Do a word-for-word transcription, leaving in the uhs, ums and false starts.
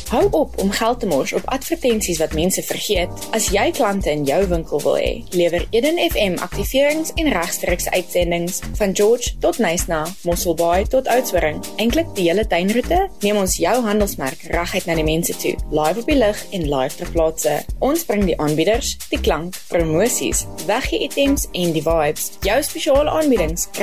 Hou op om geld te mors op advertensies wat mense vergeet. As jy klante in jou winkel wil hê, lewer Eden F M aktiverings en regstreekse uitsendings van George tot Knysna, Mosselbaai tot Oudtshoorn. Eintlik die hele tuinroete, neem ons jou handelsmerk reguit na die mense toe, live op die lig en live ter plaatse. Ons bring die aanbieders, die klank, promosies, weggee items en die vibes. Jou spesiale aanbiedings